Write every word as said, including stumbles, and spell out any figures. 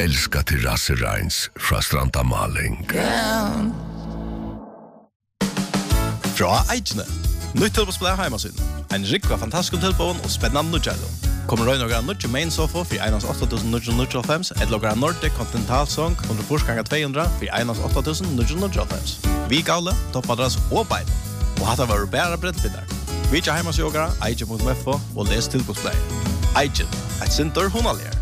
älskar terrassereins från Stranda Maling. Yeah. Fra Eidjene. Nytt tilbåsblad heimasyn. En rikva fantastisk tilbån og spennende nødgjælum. Kommer røy noen nødgjæ main sofa for einans åtta tusen ni hundre níggjuoghálvfems eller noen Nordic Continental Song hundre fyrst ganger to hundre for einans åtta tusen ni hundre níggjuoghálvfems. Vi gavle, toppadress og bein. Og hatt var bare brettbindar. Vi ikke heimasjogere, eidje punktum f o og les tilbåsblad. Eidjen, et sinter hunalier.